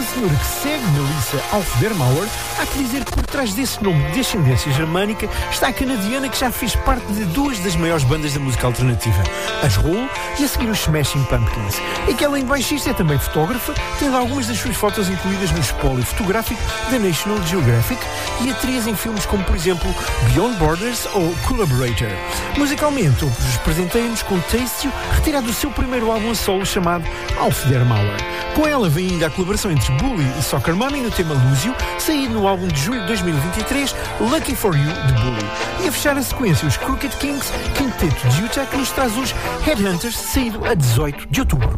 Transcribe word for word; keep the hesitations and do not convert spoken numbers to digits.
senhora que segue Melissa Auf der Mauer, há que dizer que por trás desse nome de descendência germânica está a canadiana que já fez parte de duas das maiores bandas da música alternativa, as Hole e a seguir os Smashing Pumpkins, e que além de baixista é também fotógrafa, tendo algumas das suas fotos incluídas no espólio fotográfico da National Geographic e atriz em filmes como, por exemplo, Beyond Borders ou Collaborator. Musicalmente, Opus presenteia-nos com Taste You, retirado do seu primeiro álbum a solo chamado Auf der Mauer. Com ela vem ainda a colaboração entre Bully e Soccer Mommy no tema Lose You, saído no álbum de julho de dois mil e vinte e três, Lucky For You, de Bully. E a fechar a sequência, os Crooked Kings, quinteto de Utah, que nos traz os Headhunters, saído a dezoito de outubro.